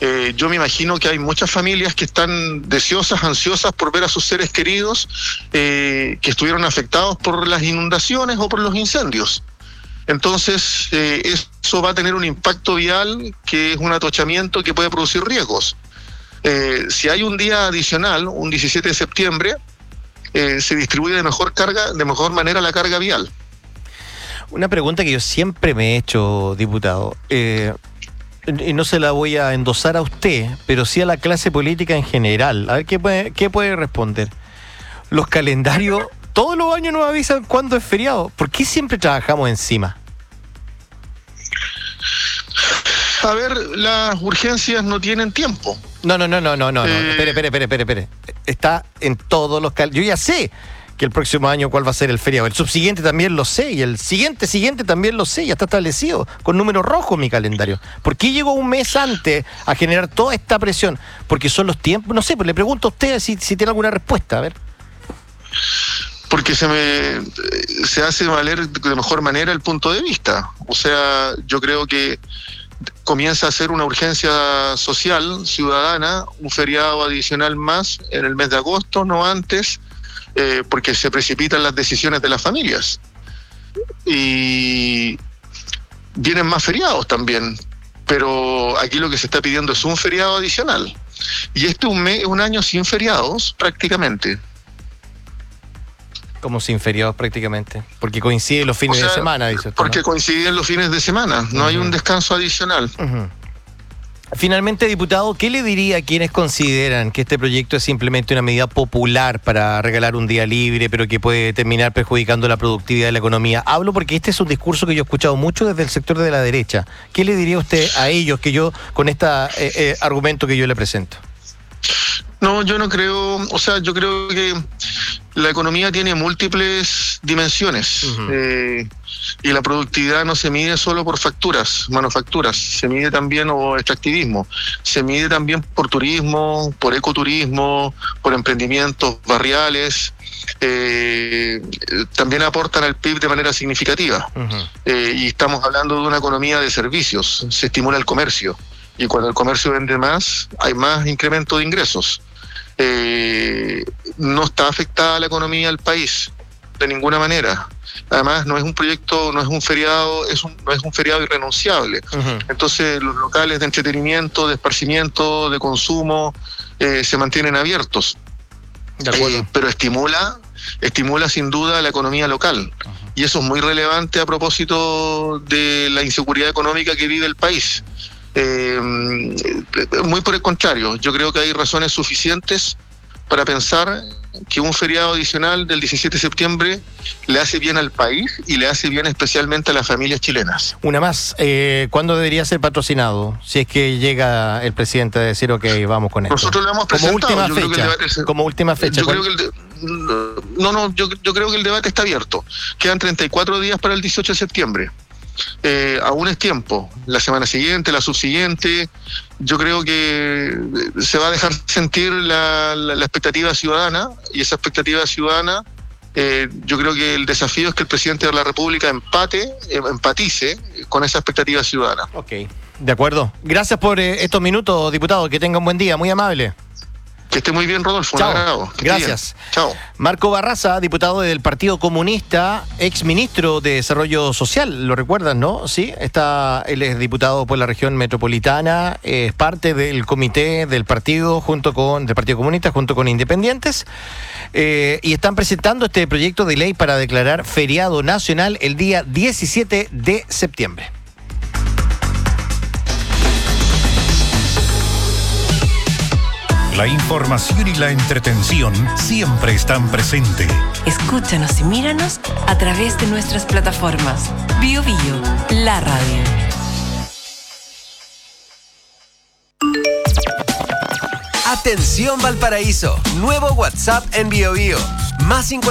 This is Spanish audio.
Yo me imagino que hay muchas familias que están deseosas, ansiosas por ver a sus seres queridos que estuvieron afectados por las inundaciones o por los incendios. Entonces, eso va a tener un impacto vial que es un atochamiento que puede producir riesgos. Si hay un día adicional, un 17 de septiembre, se distribuye de mejor manera la carga vial. Una pregunta que yo siempre me he hecho, diputado, y no se la voy a endosar a usted, pero sí a la clase política en general. A ver qué puede responder. Los calendarios todos los años nos avisan cuándo es feriado. ¿Por qué siempre trabajamos encima? A ver, las urgencias no tienen tiempo. No. Espere. Está en todos los calendarios. Yo ya sé que el próximo año cuál va a ser el feriado. El subsiguiente también lo sé. Y el siguiente también lo sé. Ya está establecido con número rojo en mi calendario. ¿Por qué llegó un mes antes a generar toda esta presión? Porque son los tiempos. No sé, pues le pregunto a usted si tiene alguna respuesta. A ver. Porque se hace valer de mejor manera el punto de vista. O sea, yo creo que comienza a ser una urgencia social, ciudadana, un feriado adicional más en el mes de agosto, no antes, porque se precipitan las decisiones de las familias. Y vienen más feriados también, pero aquí lo que se está pidiendo es un feriado adicional. Y este es un año sin feriados prácticamente. Como sin feriados prácticamente, porque coinciden los fines de semana, dice usted. Porque coinciden los fines de semana, no hay un descanso adicional. Finalmente, diputado, ¿qué le diría a quienes consideran que este proyecto es simplemente una medida popular para regalar un día libre, pero que puede terminar perjudicando la productividad de la economía? Hablo porque este es un discurso que yo he escuchado mucho desde el sector de la derecha. ¿Qué le diría usted a ellos con este argumento que yo le presento? No, yo no creo, yo creo que la economía tiene múltiples dimensiones y la productividad no se mide solo por manufacturas, se mide también, o extractivismo, se mide también por turismo, por ecoturismo, por emprendimientos barriales, también aportan al PIB de manera significativa. Y estamos hablando de una economía de servicios, se estimula el comercio, y cuando el comercio vende más, hay más incremento de ingresos. No está afectada la economía del país de ninguna manera. Además, no es un proyecto, no es un feriado, no es un feriado irrenunciable. Entonces, los locales de entretenimiento, de esparcimiento, de consumo, se mantienen abiertos. De acuerdo. Pero estimula sin duda la economía local. Y eso es muy relevante a propósito de la inseguridad económica que vive el país. Muy por el contrario, yo creo que hay razones suficientes para pensar que un feriado adicional del 17 de septiembre le hace bien al país y le hace bien especialmente a las familias chilenas. Una más, ¿cuándo debería ser patrocinado? Si es que llega el presidente a decir, ok, vamos con esto. Nosotros lo hemos presentado. Como última fecha. Yo creo que yo creo que el debate está abierto. Quedan 34 días para el 18 de septiembre. Aún es tiempo, la semana siguiente, la subsiguiente. Yo creo que se va a dejar sentir la expectativa ciudadana, y esa expectativa ciudadana, yo creo que el desafío es que el presidente de la República empatice con esa expectativa ciudadana. Ok, de acuerdo. Gracias por estos minutos, diputado. Que tenga un buen día, muy amable. Que esté muy bien, Rodolfo. Chao. Gracias. Chao. Marco Barraza, diputado del Partido Comunista, ex ministro de Desarrollo Social, lo recuerdan, ¿no? Sí, él es diputado por la región metropolitana, es parte del comité del Partido Comunista junto con Independientes, y están presentando este proyecto de ley para declarar feriado nacional el día 17 de septiembre. La información y la entretención siempre están presentes. Escúchanos y míranos a través de nuestras plataformas. BioBio, la radio. Atención Valparaíso, nuevo WhatsApp en BioBio. +50